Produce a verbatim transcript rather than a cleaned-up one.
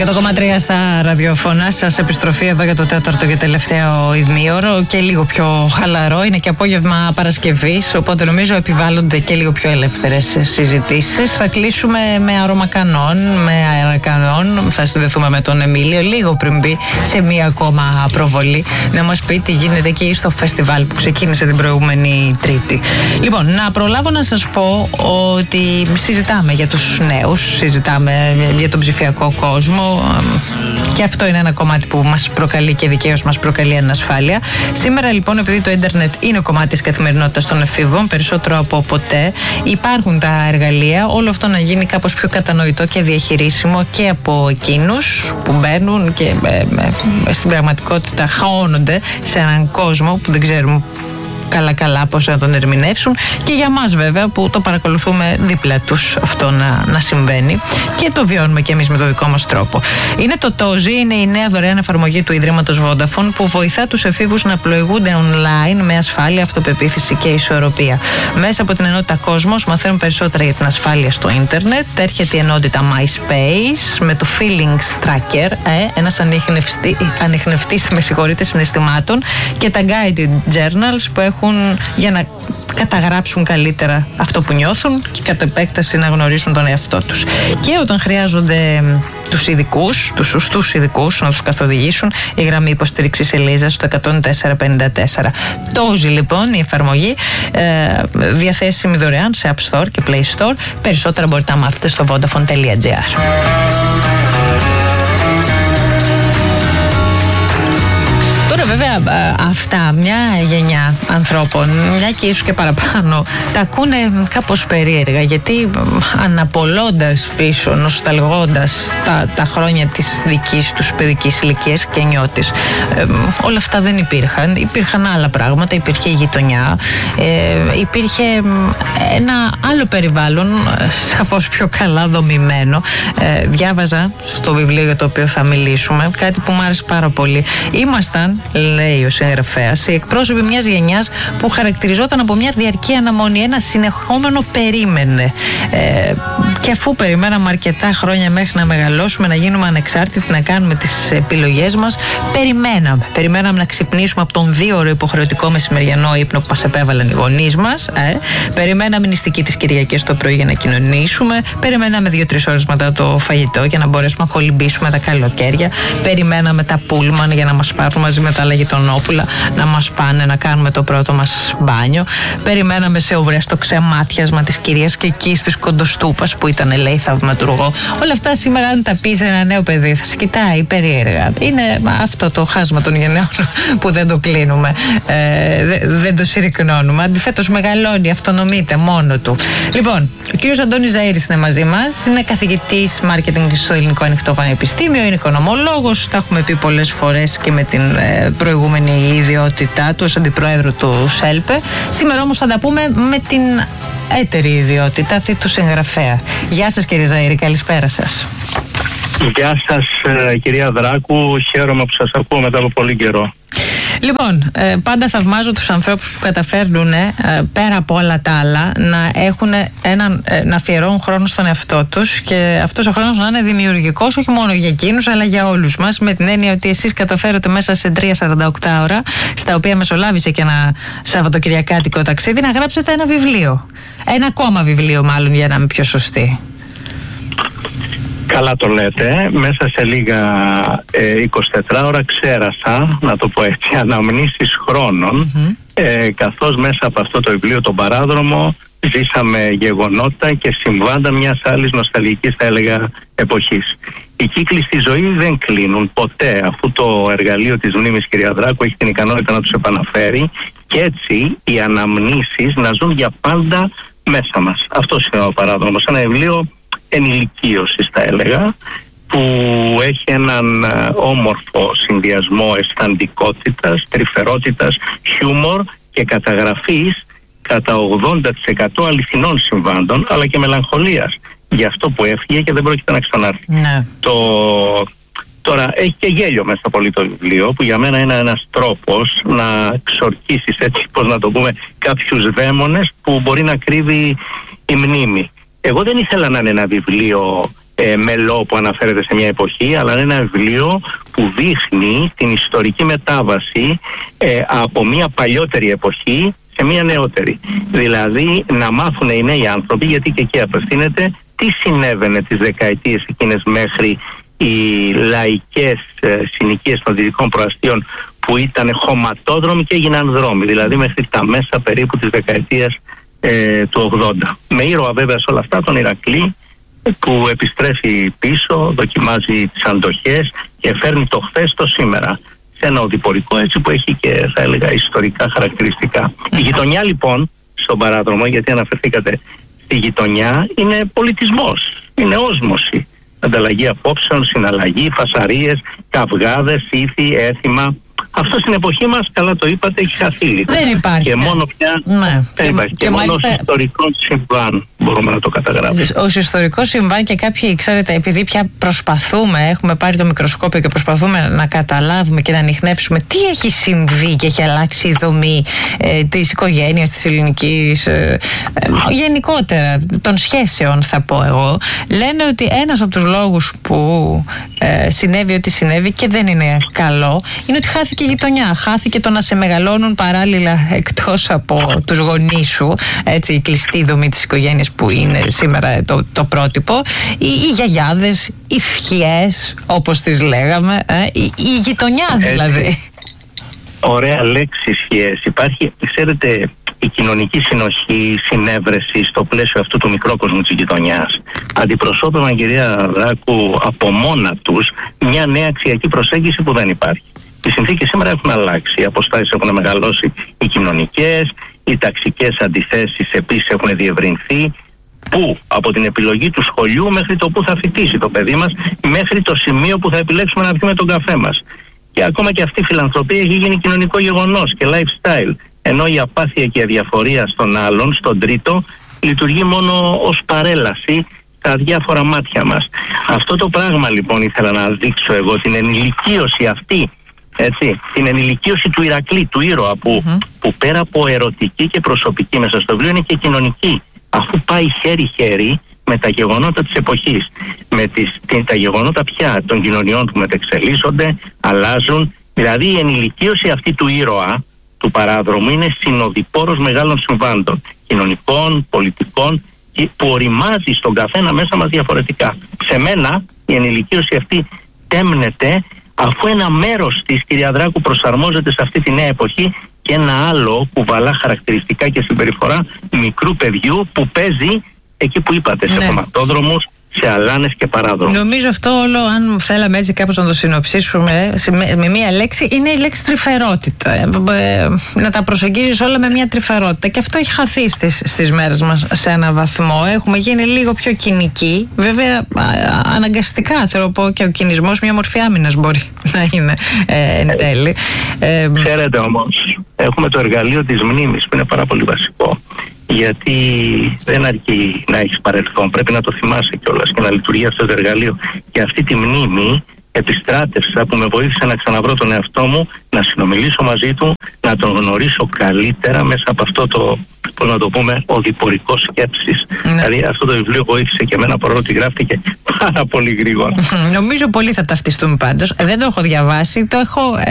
εκατό κόμμα τρία στα ραδιοφωνά σας, επιστροφή εδώ για το τέταρτο και τελευταίο ημίωρο και λίγο πιο χαλαρό. Είναι και απόγευμα Παρασκευής, οπότε νομίζω επιβάλλονται και λίγο πιο ελεύθερες συζητήσεις. Θα κλείσουμε με αρωμακανών, με αερακανών. Θα συνδεθούμε με τον Εμίλιο λίγο πριν μπει σε μία ακόμα προβολή να μας πει τι γίνεται εκεί στο φεστιβάλ που ξεκίνησε την προηγούμενη Τρίτη. Λοιπόν, να προλάβω να σας πω ότι συζητάμε για τους νέους, συζητάμε για τον ψηφιακό κόσμο και αυτό είναι ένα κομμάτι που μας προκαλεί και δικαίως μας προκαλεί ανασφάλεια. Σήμερα λοιπόν, επειδή το ίντερνετ είναι κομμάτι της καθημερινότητας των εφήβων περισσότερο από ποτέ, υπάρχουν τα εργαλεία όλο αυτό να γίνει κάπως πιο κατανοητό και διαχειρίσιμο και από εκείνους που μπαίνουν και ε, ε, στην πραγματικότητα χαώνονται σε έναν κόσμο που δεν ξέρουμε καλά καλά πώς να τον ερμηνεύσουν, και για μας βέβαια που το παρακολουθούμε δίπλα τους αυτό να, να συμβαίνει και το βιώνουμε και εμείς με το δικό μας τρόπο. Είναι το Τόζι, είναι η νέα δωρεάν εφαρμογή του Ιδρύματος Vodafone που βοηθά τους εφήβους να πλοηγούνται online με ασφάλεια, αυτοπεποίθηση και ισορροπία. Μέσα από την ενότητα Κόσμος μαθαίνουν περισσότερα για την ασφάλεια στο ίντερνετ. Έρχεται η ενότητα MySpace με το Feelings Tracker, ε, ένας ανιχνευτής με συγχωρείτε συναισθημάτων, και τα Guided Journals που έχουν για να καταγράψουν καλύτερα αυτό που νιώθουν και κατ' επέκταση να γνωρίσουν τον εαυτό τους. Και όταν χρειάζονται τους ειδικούς, τους σωστούς ειδικούς να τους καθοδηγήσουν, η γραμμή υποστήριξης Ελίζα στο εκατόν τέσσερα πενήντα τέσσερα. Τόζι λοιπόν η εφαρμογή, ε, διαθέσιμη δωρεάν σε App Store και Play Store. Περισσότερα μπορείτε να μάθετε στο vodafone τελεία gr. Βέβαια αυτά μια γενιά ανθρώπων, μια και ίσως και παραπάνω, τα ακούνε κάπως περίεργα, γιατί αναπολώντας πίσω, νοσταλγώντας τα, τα χρόνια της δικής τους παιδικής ηλικίας και νιώτης, ε, όλα αυτά δεν υπήρχαν. Υπήρχαν άλλα πράγματα, υπήρχε η γειτονιά, ε, υπήρχε ένα άλλο περιβάλλον, σαφώς πιο καλά δομημένο. Ε, διάβαζα στο βιβλίο για το οποίο θα μιλήσουμε κάτι που μου άρεσε πάρα πολύ. Ήμασταν, λέει ο συγγραφέας, οι εκπρόσωποι μιας γενιάς που χαρακτηριζόταν από μια διαρκή αναμονή, ένα συνεχόμενο περίμενε. Ε, και αφού περιμέναμε αρκετά χρόνια μέχρι να μεγαλώσουμε, να γίνουμε ανεξάρτητοι, να κάνουμε τις επιλογές μας, περιμέναμε. Περιμέναμε να ξυπνήσουμε από τον δύο ώρο υποχρεωτικό μεσημεριανό ύπνο που μας επέβαλαν οι γονείς μας. Ε. Περιμέναμε νηστική τις Κυριακές το πρωί για να κοινωνήσουμε. Περιμέναμε δύο-τρεις ώρες μετά το φαγητό για να μπορέσουμε να κολυμπήσουμε τα καλοκαίρια. Περιμέναμε τα πούλμαν για να μας πάρουν μαζί με τα άλλα γειτονόπουλα, να μας πάνε να κάνουμε το πρώτο μας μπάνιο. Περιμέναμε σε ουρές το ξεμάτιασμα της κυρίας και εκεί της Κοντοστούπας που ήταν, λέει, θαυματουργό. Όλα αυτά σήμερα, αν τα πεις ένα νέο παιδί, θα σε κοιτάει περίεργα. Είναι αυτό το χάσμα των γενναιών που δεν το κλείνουμε, ε, δεν, δεν το συρρυκνώνουμε. Αντιθέτως, μεγαλώνει, αυτονομείται μόνο του. Λοιπόν, ο κύριος Αντώνης Ζαΐρης είναι μαζί μας. Είναι καθηγητής marketing στο Ελληνικό Ανοιχτό Πανεπιστήμιο, είναι οικονομολόγος. Τα έχουμε πει πολλές φορές και με την ε, προηγούμενη ιδιότητά του ως αντιπρόεδρο του ΣΕΛΠΕ. Σήμερα όμως θα τα πούμε με την έτερη ιδιότητα αυτή του συγγραφέα. Γεια σας κύριε Ζαΐρη, καλησπέρα σας. Γεια σας κυρία Δράκου, χαίρομαι που σας ακούω μετά από πολύ καιρό. Λοιπόν, ε, πάντα θαυμάζω τους ανθρώπους που καταφέρνουν ε, πέρα από όλα τα άλλα να έχουν έναν, ε, να αφιερώνουν χρόνο στον εαυτό τους, και αυτός ο χρόνος να είναι δημιουργικός όχι μόνο για εκείνους αλλά για όλους μας, με την έννοια ότι εσείς καταφέρετε μέσα σε τρία σαράντα οκτώ ώρα, στα οποία μεσολάβησε και ένα σαββατοκυριακάτικο ταξίδι, να γράψετε ένα βιβλίο. Ένα ακόμα βιβλίο μάλλον, για να είμαι πιο σωστή. Καλά το λέτε. Μέσα σε λίγα ε, εικοσιτέσσερις ώρα ξέρασα, να το πω έτσι, αναμνήσεις χρόνων, mm-hmm. ε, καθώς μέσα από αυτό το βιβλίο, τον Παράδρομο, ζήσαμε γεγονότα και συμβάντα μιας άλλης νοσταλγικής, θα έλεγα, εποχής. Οι κύκλοι στη ζωή δεν κλείνουν ποτέ, αφού το εργαλείο της μνήμης, κυρία Δράκου, έχει την ικανότητα να τους επαναφέρει, και έτσι οι αναμνήσεις να ζουν για πάντα μέσα μας. Αυτός είναι ο Παράδρομος. Ένα βιβλίο ενηλικίωσης, θα έλεγα, που έχει έναν όμορφο συνδυασμό αισθαντικότητας, τρυφερότητας, χιούμορ και καταγραφής κατά ογδόντα τοις εκατό αληθινών συμβάντων, αλλά και μελαγχολίας για αυτό που έφυγε και δεν πρόκειται να ξανάρθει. Ναι. Το... Τώρα έχει και γέλιο μέσα πολύ το βιβλίο, που για μένα είναι ένας τρόπος να ξορκίσεις, έτσι πώς να το πούμε, κάποιους δαίμονες που μπορεί να κρύβει η μνήμη. Εγώ δεν ήθελα να είναι ένα βιβλίο ε, μελό που αναφέρεται σε μια εποχή, αλλά είναι ένα βιβλίο που δείχνει την ιστορική μετάβαση ε, από μια παλιότερη εποχή σε μια νεότερη. Δηλαδή να μάθουν οι νέοι άνθρωποι, γιατί και εκεί απευθύνεται, τι συνέβαινε τις δεκαετίες εκείνες μέχρι οι λαϊκές ε, συνοικίες των δυτικών προαστίων που ήταν χωματόδρομοι και έγιναν δρόμοι, δηλαδή μέχρι τα μέσα περίπου της δεκαετίας ε, του ογδόντα. Με ήρωα βέβαια σε όλα αυτά τον Ηρακλή, που επιστρέφει πίσω, δοκιμάζει τις αντοχές και φέρνει το χθες το σήμερα σε ένα οδηπορικό, έτσι, που έχει και, θα έλεγα, ιστορικά χαρακτηριστικά. Η γειτονιά λοιπόν στον παράδρομο, γιατί αναφερθήκατε στη γειτονιά, είναι πολιτισμός, είναι όσμωση. Ανταλλαγή απόψεων, συναλλαγή, φασαρίες, καυγάδες, ήθη, έθιμα. Αυτό στην εποχή μας, καλά το είπατε, έχει χαθεί λίγο. Δεν υπάρχει. Και μόνο πια. Ναι. Δεν υπάρχει. Και, και μόνο μάλιστα... ως ιστορικό συμβάν μπορούμε να το καταγράψουμε. Ως ιστορικό συμβάν, και κάποιοι, ξέρετε, επειδή πια προσπαθούμε, έχουμε πάρει το μικροσκόπιο και προσπαθούμε να καταλάβουμε και να ανιχνεύσουμε τι έχει συμβεί και έχει αλλάξει η δομή ε, της οικογένειας, της ελληνικής, ε, ε, γενικότερα των σχέσεων, θα πω εγώ. Λένε ότι ένας από τους λόγους που ε, συνέβη ό,τι συνέβη και δεν είναι καλό, είναι ότι χάθηκε η γειτονιά. Χάθηκε το να σε μεγαλώνουν παράλληλα εκτός από τους γονείς σου, έτσι, η κλειστή δομή της οικογένειας που είναι σήμερα το, το πρότυπο, οι, οι γιαγιάδες, οι φιές όπως τις λέγαμε, ε, η, η γειτονιά δηλαδή. Έτσι, ωραία λέξη, φιές. Υπάρχει, ξέρετε, η κοινωνική συνοχή, η συνέβρεση στο πλαίσιο αυτού του μικρόκοσμου της γειτονιάς αντιπροσώπευαν, κυρία Δράκου, από μόνα τους μια νέα αξιακή προσέγγιση που δεν υπάρχει. Οι συνθήκες σήμερα έχουν αλλάξει, οι αποστάσεις έχουν μεγαλώσει, οι κοινωνικές, οι ταξικές αντιθέσεις επίσης έχουν διευρυνθεί. Πού? Από την επιλογή του σχολείου μέχρι το που θα φοιτήσει το παιδί μας, μέχρι το σημείο που θα επιλέξουμε να πιούμε τον καφέ μας. Και ακόμα και αυτή η φιλανθρωπία έχει γίνει κοινωνικό γεγονός και lifestyle. Ενώ η απάθεια και η αδιαφορία στον άλλον, στον τρίτο, λειτουργεί μόνο ως παρέλαση στα διάφορα μάτια μας. Αυτό το πράγμα λοιπόν ήθελα να δείξω εγώ, την ενηλικίωση αυτή, έτσι, την ενηλικίωση του Ηρακλή, του ήρωα, που, mm-hmm. που πέρα από ερωτική και προσωπική μέσα στο βιβλίο είναι και κοινωνική, αφού πάει χέρι-χέρι με τα γεγονότα της εποχής, με τις, τα γεγονότα πια των κοινωνιών που μετεξελίσσονται, αλλάζουν. Δηλαδή η ενηλικίωση αυτή του ήρωα, του παράδρομου, είναι συνοδοιπόρος μεγάλων συμβάντων, κοινωνικών, πολιτικών, που οριμάζει στον καθένα μέσα μας διαφορετικά. Σε μένα η ενηλικίωση αυτή τέμνεται, αφού ένα μέρος της, κυρία Δράκου, προσαρμόζεται σε αυτή τη νέα εποχή και ένα άλλο κουβαλά χαρακτηριστικά και συμπεριφορά μικρού παιδιού που παίζει εκεί που είπατε, σε χωματόδρομους, σε αλάνες και παράδρομους. Νομίζω αυτό όλο, αν θέλαμε έτσι κάπως να το συνοψίσουμε με, με μία λέξη, είναι η λέξη τρυφερότητα. Ε, να τα προσεγγίζεις όλα με μία τρυφερότητα. Και αυτό έχει χαθεί στις, στις μέρες μας σε έναν βαθμό. Έχουμε γίνει λίγο πιο κοινικοί. Βέβαια, α, αναγκαστικά θέλω πω, και ο κινησμός μια μορφή άμυνας μπορεί να είναι ε, εν τέλει. Ε, Ξέρετε όμως, έχουμε το εργαλείο της μνήμης που είναι πάρα πολύ βασικό. Γιατί δεν αρκεί να έχεις παρελθόν, πρέπει να το θυμάσαι κιόλας και να λειτουργεί αυτό το εργαλείο. Και αυτή τη μνήμη επιστράτευσα, που με βοήθησε να ξαναβρω τον εαυτό μου, να συνομιλήσω μαζί του, να τον γνωρίσω καλύτερα μέσα από αυτό το, πώς να το πούμε, οδηπορικό σκέψης. Ναι. Δηλαδή αυτό το βιβλίο βοήθησε και εμένα, παρότι γράφτηκε πάρα πολύ γρήγορα. Νομίζω πολύ θα ταυτιστούμε πάντως. Δεν το έχω διαβάσει, το έχω